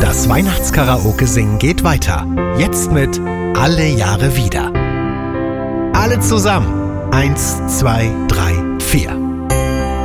Das Weihnachtskaraoke-Singen geht weiter. Jetzt mit Alle Jahre wieder. Alle zusammen. 1, 2, 3, 4.